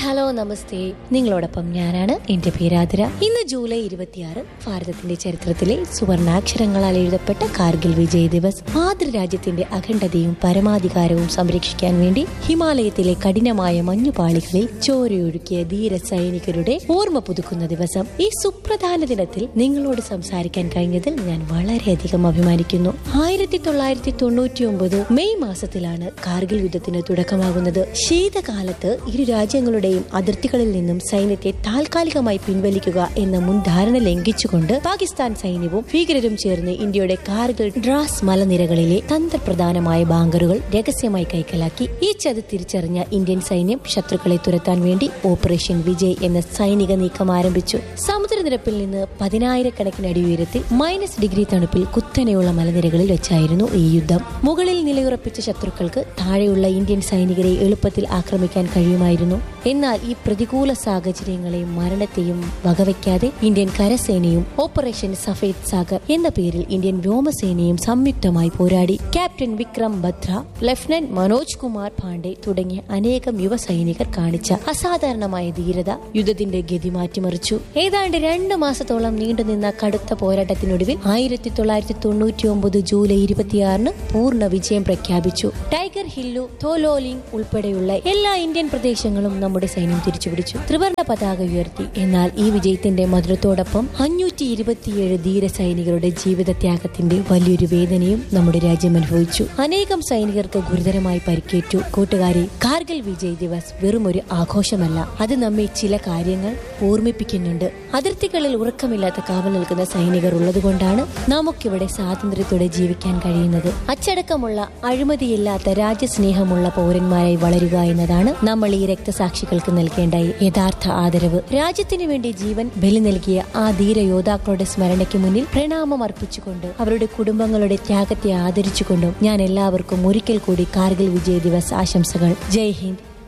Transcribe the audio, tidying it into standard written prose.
Hello നമസ്തേ, നിങ്ങളോടൊപ്പം ഞാനാണ്. എന്റെ പേര് ആതിര. ഇന്ന് ജൂലൈ 26 ഭാരതത്തിന്റെ ചരിത്രത്തിലെ സുവർണാക്ഷരങ്ങളാൽ എഴുതപ്പെട്ട കാർഗിൽ വിജയ് ദിവസ്. മാതൃരാജ്യത്തിന്റെ അഖണ്ഡതയും പരമാധികാരവും സംരക്ഷിക്കാൻ വേണ്ടി ഹിമാലയത്തിലെ കഠിനമായ മഞ്ഞുപാളികളിൽ ചോരയൊഴുക്കിയ ധീര സൈനികരുടെ ഓർമ്മ പുതുക്കുന്ന ദിവസം. ഈ സുപ്രധാന ദിനത്തിൽ നിങ്ങളോട് സംസാരിക്കാൻ കഴിഞ്ഞതിൽ ഞാൻ വളരെയധികം അഭിമാനിക്കുന്നു. 1999 മെയ് മാസത്തിലാണ് കാർഗിൽ യുദ്ധത്തിന് തുടക്കമാകുന്നത്. ശീതകാലത്ത് ഇരു രാജ്യങ്ങളുടെയും അതിർത്തികളിൽ നിന്നും സൈന്യത്തെ താൽക്കാലികമായി പിൻവലിക്കുക എന്ന മുൻധാരണ ലംഘിച്ചുകൊണ്ട് പാകിസ്ഥാൻ സൈന്യവും ഭീകരരും ചേർന്ന് ഇന്ത്യയുടെ കാർഗിൽ ഡ്രാസ് മലനിരകളിലെ തന്ത്രപ്രധാനമായ ബാങ്കറുകൾ രഹസ്യമായി കൈക്കലാക്കി. ഈ ചതി തിരിച്ചറിഞ്ഞ ഇന്ത്യൻ സൈന്യം ശത്രുക്കളെ തുരത്താൻ വേണ്ടി ഓപ്പറേഷൻ വിജയ് എന്ന സൈനിക നീക്കം ആരംഭിച്ചു. സമുദ്രനിരപ്പിൽ നിന്ന് 10,000 അടി ഉയരത്തിൽ -ഡിഗ്രി തണുപ്പിൽ കുത്തനെയുള്ള മലനിരകളിൽ വെച്ചായിരുന്നു ഈ യുദ്ധം. മുകളിൽ നിലയുറപ്പിച്ച ശത്രുക്കൾക്ക് താഴെയുള്ള ഇന്ത്യൻ സൈനികരെ എളുപ്പത്തിൽ ആക്രമിക്കാൻ കഴിയുമായിരുന്നു. എന്നാൽ ഈ പ്രതികൂല സാഹചര്യങ്ങളെയും മരണത്തെയും വകവയ്ക്കാതെ ഇന്ത്യൻ കരസേനയും ഓപ്പറേഷൻ സഫേദ് സാഗർ എന്ന പേരിൽ ഇന്ത്യൻ വ്യോമസേനയും സംയുക്തമായി പോരാടി. ക്യാപ്റ്റൻ വിക്രം ബത്ര, ലഫ്റ്റനന്റ് മനോജ് കുമാർ പാണ്ഡെ തുടങ്ങിയ അനേകം യുവ സൈനികർ കാണിച്ച അസാധാരണമായ ധീരത യുദ്ധത്തിന്റെ ഗതി മാറ്റിമറിച്ചു. ഏതാണ്ട് 2 മാസത്തോളം നീണ്ടുനിന്ന കടുത്ത പോരാട്ടത്തിനൊടുവിൽ 1999 ജൂലൈ 26 പൂർണ്ണ വിജയം പ്രഖ്യാപിച്ചു. ടൈഗർ ഹില്ലു, തോലോലിംഗ് ഉൾപ്പെടെയുള്ള എല്ലാ ഇന്ത്യൻ പ്രദേശങ്ങളും നമ്മുടെ സൈന്യം തിരിച്ചുപിടിച്ചു. ത്രിവർണ്ണ പതാക ഉയർത്തി. എന്നാൽ ഈ വിജയത്തിന്റെ മധുരത്തോടൊപ്പം 527 ധീര സൈനികരുടെ ജീവിതത്യാഗത്തിന്റെ വലിയൊരു വേദനയും നമ്മുടെ രാജ്യം അനുഭവിച്ചു. അനേകം സൈനികർക്ക് ഗുരുതരമായി പരിക്കേറ്റു. കൂട്ടുകാരെ, കാർഗിൽ വിജയ് ദിവസ് വെറും ഒരു ആഘോഷമല്ല. അത് നമ്മെ ചില കാര്യങ്ങൾ ഓർമ്മിപ്പിക്കുന്നുണ്ട്. അതിർത്തികളിൽ ഉറക്കമില്ലാത്ത കാവൽ നിൽക്കുന്ന സൈനികർ ഉള്ളതുകൊണ്ടാണ് നമുക്കിവിടെ സ്വാതന്ത്ര്യത്തോടെ ജീവിക്കാൻ കഴിയുന്നത്. അച്ചടക്കമുള്ള, അഴിമതിയില്ലാത്ത, രാജ്യസ്നേഹമുള്ള പൗരന്മാരായി വളരുക എന്നതാണ് നമ്മൾ ഈ രക്തസാക്ഷികൾക്ക് നൽകേണ്ട യഥാർത്ഥ ആദരവ്. രാജ്യത്തിനു വേണ്ടി ജീവൻ ബലി നൽകിയ ആ ധീര യോദ്ധാക്കളുടെ സ്മരണയ്ക്ക് മുന്നിൽ പ്രണാമം അർപ്പിച്ചുകൊണ്ട് അവരുടെ കുടുംബങ്ങളുടെ ത്യാഗത്തെ ആദരിച്ചുകൊണ്ടും ഞാൻ എല്ലാവർക്കും ഒരിക്കൽ കൂടി കാർഗിൽ വിജയ് ദിവസ് ആശംസകൾ. ജയ് ഹിന്ദ്.